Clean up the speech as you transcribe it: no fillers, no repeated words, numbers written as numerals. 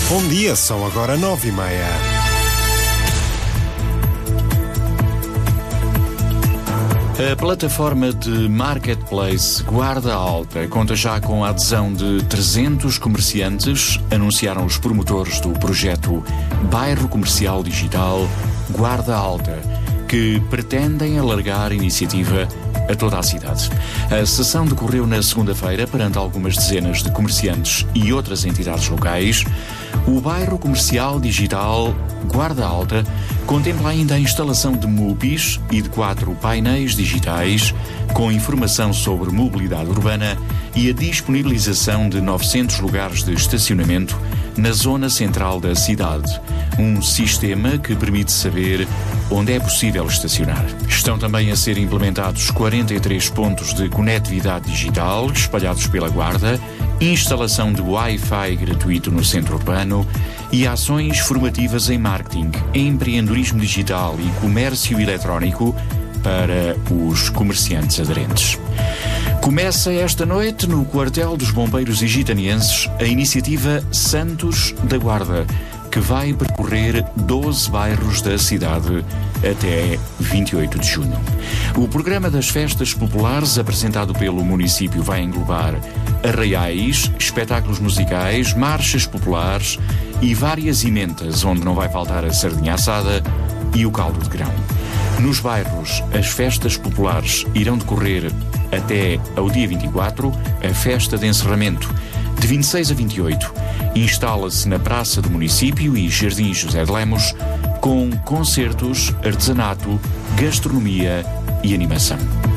Bom dia, são agora 9h30. A plataforma de marketplace Guarda Alta conta já com a adesão de 300 comerciantes, anunciaram os promotores do projeto Bairro Comercial Digital Guarda Alta, que pretendem alargar a iniciativa a toda a cidade. A sessão decorreu na segunda-feira perante algumas dezenas de comerciantes e outras entidades locais. O Bairro Comercial Digital Guarda Alta contempla ainda a instalação de MUPIs e de 4 painéis digitais com informação sobre mobilidade urbana e a disponibilização de 900 lugares de estacionamento na zona central da cidade. Um sistema que permite saber onde é possível estacionar. Estão também a ser implementados 43 pontos de conectividade digital espalhados pela Guarda, instalação de Wi-Fi gratuito no centro urbano e ações formativas em marketing, empreendedorismo digital e comércio eletrónico para os comerciantes aderentes. Começa esta noite no quartel dos bombeiros igitanienses a iniciativa Santos da Guarda, que vai percorrer 12 bairros da cidade até 28 de junho. O programa das festas populares apresentado pelo município vai englobar arraiais, espetáculos musicais, marchas populares e várias emendas, onde não vai faltar a sardinha assada e o caldo de grão. Nos bairros, as festas populares irão decorrer até ao dia 24, a festa de encerramento, de 26 a 28, instala-se na Praça do Município e Jardim José de Lemos, com concertos, artesanato, gastronomia e animação.